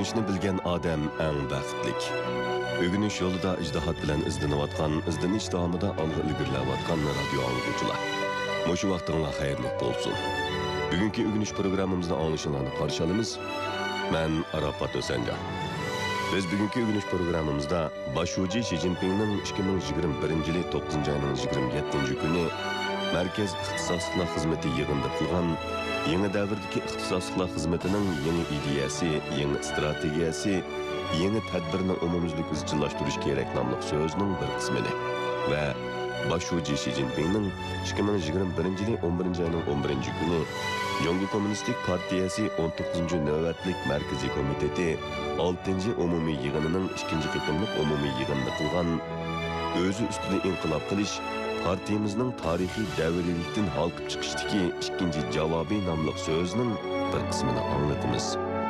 Ögünüşni bilgen adam eng baxtlik. Ögünüş yolida ijdihat bilan izlanayotgan, izlanish davomida olg'a ilgarilayotgan radio anglovchilar. Mushu vaqtinglar xayrli bo'lsin. Bugungi ögünüş programmamizda anglashinglarni qarshi olamiz. Men Arafat O'sanjon. Biz bugungi ögünüş programmamizda Başuji Xi Jinpingning 2021 yil 9 oyning 27 kuni Markaz ixtisoslik xizmati yig'inida qilgan yangi davrdagi ixtisoslik xizmatining yangi ideyasi, yangi strategiyasi, yangi tadbirni umumyuzlik izchillashtirish kerak nomli so'zning bir qismini va Başuji Xi Jinpingning 2021 yil 11 oyning 11 kuni Jongo Kommunistik Partiyasi 19 navbatlik markaziy komiteti 6 umumiy yig'inining 2 qitimliq umumiy yig'inida qilgan o'zi ustida inqilob qilish partiyamizning tarixiy davriylikdan halqib chiqishdagi ikkinchi javobiy nomli so'zning bir qismini anglatamiz.